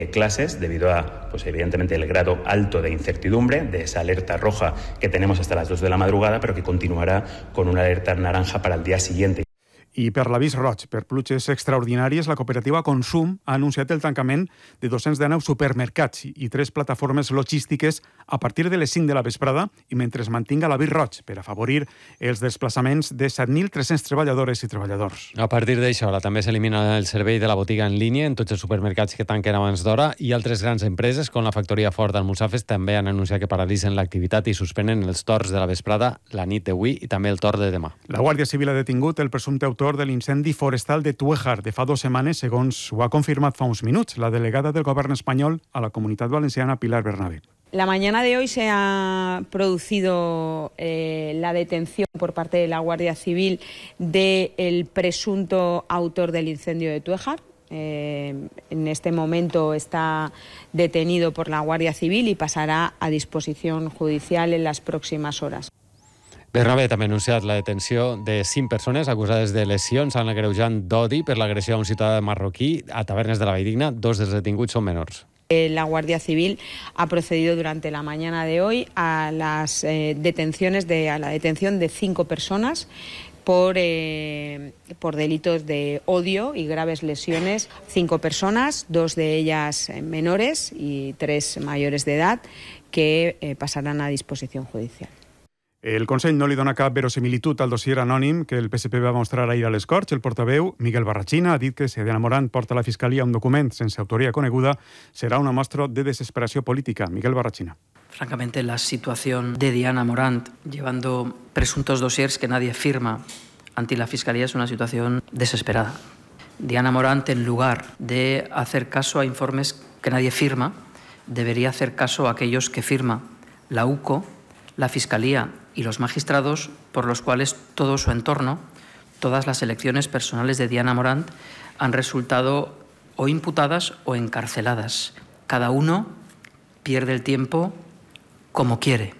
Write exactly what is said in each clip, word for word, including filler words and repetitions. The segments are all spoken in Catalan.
clases debido a, pues evidentemente, el grado alto de incertidumbre de esa alerta roja que tenemos hasta las dos de la madrugada, pero que continuará con una alerta naranja para el día siguiente. I per l'avís roig per pluges extraordinàries, la cooperativa Consum ha anunciat el tancament de dos-cents dinou supermercats i tres plataformes logístiques a partir de les cinc de la vesprada i mentre es mantinga l'avís roig per afavorir els desplaçaments de set mil tres-cents treballadores i treballadors. A partir d'això, també s'elimina el servei de la botiga en línia en tots els supermercats que tanquen abans d'hora i altres grans empreses, com la factoria Ford d'Almussafes, també han anunciat que paralitzen l'activitat i suspenen els torns de la vesprada, la nit d'avui i també el torn de demà. La Guàrdia Civil ha detingut el presumpte autor de l'incendi forestal de Tuéjar de fa dues setmanes, segons ho ha confirmat fa uns minuts la delegada del Govern espanyol a la Comunitat Valenciana, Pilar Bernabé. La mañana de hoy se ha producido eh, la detención por parte de la Guardia Civil del presunto autor del incendio de Tuéjar. Eh, en este momento está detenido por la Guardia Civil y pasará a disposición judicial en las próximas horas. Bernabé també ha anunciat la detenció de cinc persones acusades de lesions en l'agreujant d'odi per l'agressió a un ciutadà marroquí a Tavernes de la Valldigna. Dos dels detinguts són menors. La Guardia Civil ha procedido durante la mañana de hoy a las eh, detenciones de a la detención de cinco personas por eh, por delitos de odio y graves lesiones. Cinco personas, dos de ellas menores y tres mayores de edad, que eh, pasarán a disposición judicial. El Consell no li dona cap verosimilitud al dossier anònim que el P S P va mostrar ahir a les Corts. El portaveu, Miguel Barrachina, ha dit que si Diana Morant porta a la Fiscalia un document sense autoria coneguda, será una mostra de desesperación política. Miguel Barrachina. Francamente, la situación de Diana Morant llevando presuntos dossiers que nadie firma ante la Fiscalía es una situación desesperada. Diana Morant, en lugar de hacer caso a informes que nadie firma, debería hacer caso a aquellos que firma la U C O, la Fiscalía y los magistrados, por los cuales todo su entorno, todas las elecciones personales de Diana Morant han resultado o imputadas o encarceladas. Cada uno pierde el tiempo como quiere.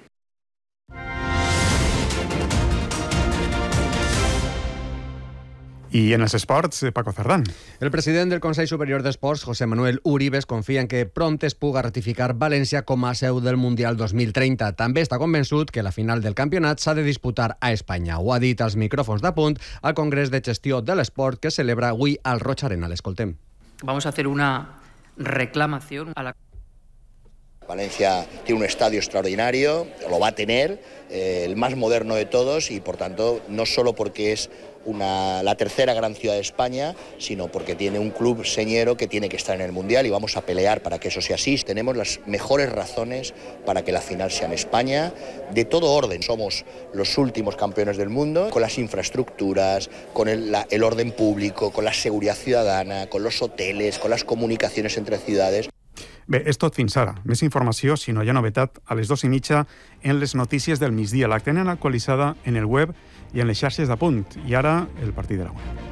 I en els esports, Paco Cerdán. El president del Consell Superior d'Esports, José Manuel Uribes, confia en que pront es puga ratificar València com a seu del Mundial dos mil trenta. També està convençut que la final del campionat s'ha de disputar a Espanya. Ho ha dit als micròfons d'Apunt al Congrés de Gestió de l'Esport que celebra avui al Roig Arena. L'escoltem. Vamos a hacer una reclamación a la... Valencia tiene un estadio extraordinario, lo va a tener, eh, el más moderno de todos y por tanto no solo porque es una, la tercera gran ciudad de España, sino porque tiene un club señero que tiene que estar en el Mundial y vamos a pelear para que eso sea así. Tenemos las mejores razones para que la final sea en España, de todo orden. Somos los últimos campeones del mundo, con las infraestructuras, con el, la, el orden público, con la seguridad ciudadana, con los hoteles, con las comunicacions entre ciudades. Bé, és tot fins ara. Més informació, si no hi ha novetat, a les dues i mitja en les notícies del migdia. La tenen actualitzada en el web i en les xarxes d'Apunt. I ara, el partit de la una.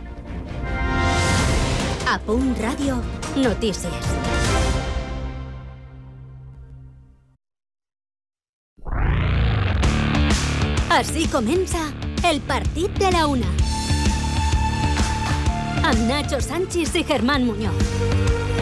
Apunt Ràdio, notícies. Así comença el partit de la una. Amb Nacho Sánchez i Germán Muñoz.